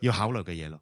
要考慮嘅嘢咯。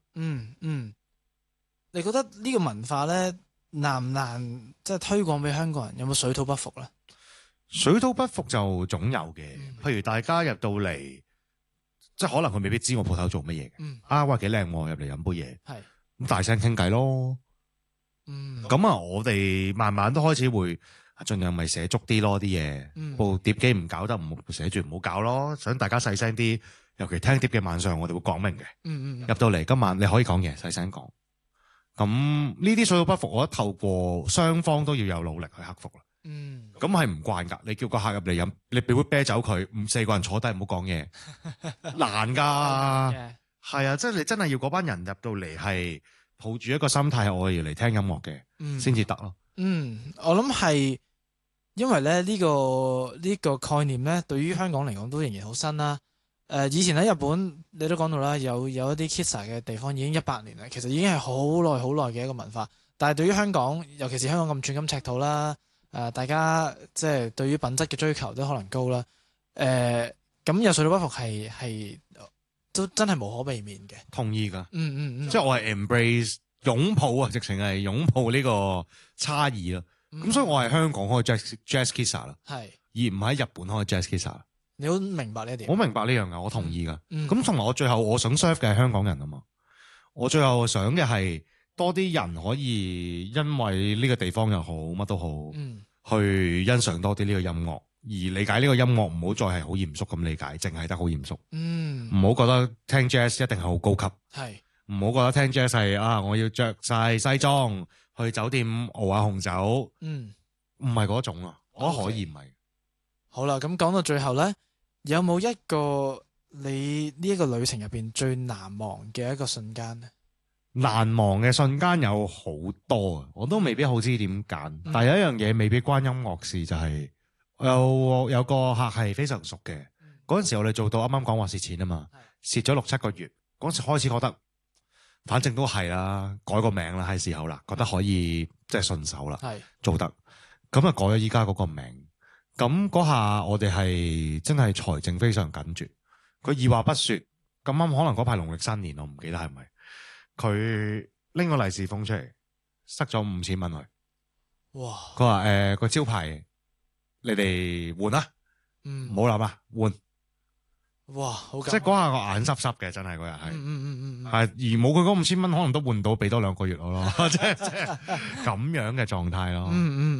你覺得呢個文化咧難唔難即係推廣俾香港人？有冇水土不服咧？ 水土不服就總有嘅，譬如大家入到嚟，即係可能佢未必知我鋪頭做乜嘢嘅，哇幾靚喎，入嚟飲杯嘢， 係咁大聲傾偈咯。咁啊，我哋慢慢都開始會盡量咪寫足啲咯啲嘢，部碟機唔搞得唔好寫住唔好搞咯，想大家細聲啲，尤其聽碟嘅晚上，我哋會講明嘅。入到嚟今晚你可以講嘢，細聲講。咁呢啲水土不服，我覺得透過雙方都要有努力去克服啦。咁係唔慣㗎，你叫個客入嚟飲，你俾杯啤酒佢，4個人坐低唔好講嘢，難㗎。係啊，即係你真係要嗰班人入到嚟係抱住一個心態，我要嚟聽音樂嘅，先至得咯。 我諗係因為咧呢個概念咧，對於香港嚟講都仍然好新啦。以前喺日本你都講到啦，有一啲 Kissa 嘅地方已經100年啦，其實已經係好耐好耐嘅一個文化。但係對於香港，尤其是香港咁寸金尺土啦，大家即係對於品質嘅追求都可能高啦。咁有水土不服係都真係無可避免嘅。 同意㗎。即係我係 embrace 擁抱啊，直情係擁抱呢個差異咯。咁所以我係香港開 Jazz Kissa 啦，而唔喺日本開 Jazz Kissa。 你好明白呢一點？ 我明白呢樣㗎，我同意㗎。咁同埋我最後我想 serve 嘅係香港人啊嘛。我最後想嘅係多啲人可以因為呢個地方又好，乜都好，去欣賞多啲呢個音樂，而理解呢個音樂唔好再係好嚴肅咁理解，淨係得好嚴肅。唔好覺得聽 jazz 一定係好高級。唔好覺得聽 jazz 係我要着晒西裝去酒店熬下紅酒。唔係嗰種啊，我可以唔係。 好啦，咁講到最後咧，有冇一個你呢一個旅程入邊最難忘嘅一個瞬間咧？ 難忘嘅瞬間有好多啊，我都未必好知點揀。但係有一樣嘢未必關音樂事，就係有個客係非常熟嘅。嗰陣時我哋做到啱啱講話蝕錢啊嘛，蝕咗6-7個月。嗰陣時開始覺得，反正都係啦，改個名啦，係時候啦，覺得可以即係順手啦，做得咁啊，改咗依家嗰個名。咁嗰下我哋係真係財政非常緊絕。佢二話不說，咁啱可能嗰排農曆新年，我唔記得係咪。佢拎個利是封出嚟，塞咗5000蚊去。哇！佢話個招牌你哋換啦，唔好諗啊，換。哇！好即係嗰下個眼濕濕嘅，真係嗰日係。係而冇佢嗰5000蚊，可能都換到俾多2個月我咯，即係咁樣嘅狀態咯。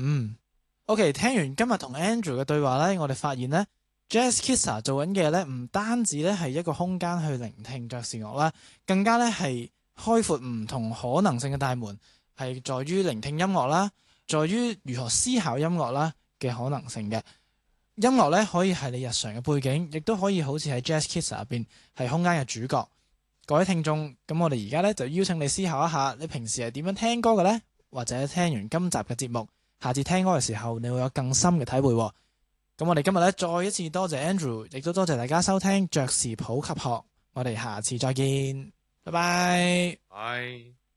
OK， 聽完今日同 Andrew 嘅對話咧，我哋發現咧 Jazz Kissa 做緊嘅咧，唔單止咧係一個空間去聆聽爵士樂啦，更加咧係開闊唔同可能性嘅大門，係在於聆聽音樂啦，在於如何思考音樂啦嘅可能性嘅。音樂咧可以係你日常嘅背景，亦都可以好似喺 Jazz Kissa 入邊係空間嘅主角。各位聽眾，咁我哋而家咧就邀請你思考一下，你平時係點樣聽歌嘅呢？或者聽完今集嘅節目，下次聽歌嘅時候，你會有更深嘅體會。咁我哋今日咧再一次多謝 Andrew， 亦都多謝大家收聽爵士普及學。我哋下次再見，拜拜。